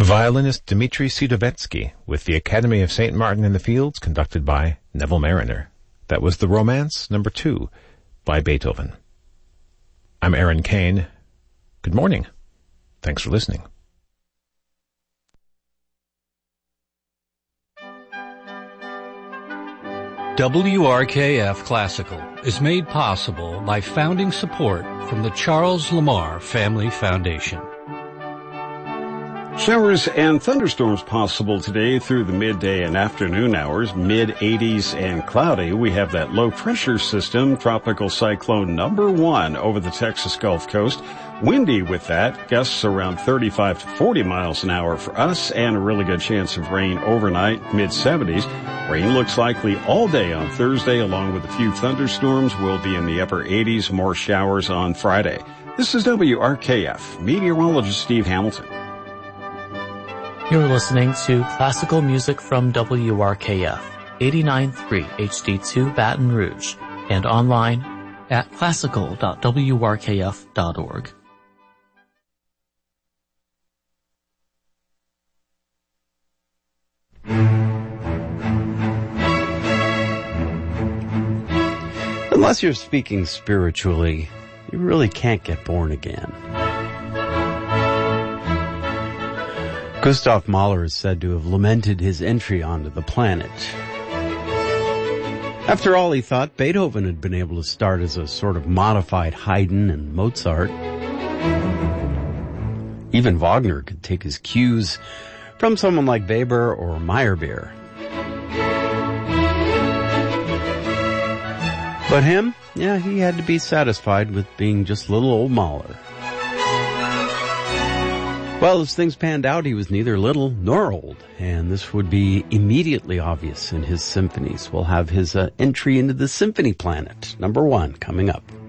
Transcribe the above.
Violinist Dmitri Sidovetsky with the Academy of St. Martin in the Fields, conducted by Neville Mariner. That was the Romance No. 2 by Beethoven. I'm Aaron Kane. Good morning. Thanks for listening. WRKF Classical is made possible by founding support from the Charles Lamar Family Foundation. Showers and thunderstorms possible today through the midday and afternoon hours, mid-80s and cloudy. We have that low pressure system, tropical cyclone number 1 over the Texas Gulf Coast. Windy with that, gusts around 35 to 40 miles an hour for us, and a really good chance of rain overnight, mid-70s. Rain looks likely all day on Thursday, along with a few thunderstorms. We'll be in the upper 80s, more showers on Friday. This is WRKF, meteorologist Steve Hamilton. You're listening to classical music from WRKF, 89.3 HD2 Baton Rouge, and online at classical.wrkf.org. Unless you're speaking spiritually, you really can't get born again. Gustav Mahler is said to have lamented his entry onto the planet. After all, he thought Beethoven had been able to start as a sort of modified Haydn and Mozart. Even Wagner could take his cues from someone like Weber or Meyerbeer. But him, he had to be satisfied with being just little old Mahler. Well, as things panned out, he was neither little nor old, and this would be immediately obvious in his symphonies. We'll have his entry into the Symphony Planet, number 1, coming up.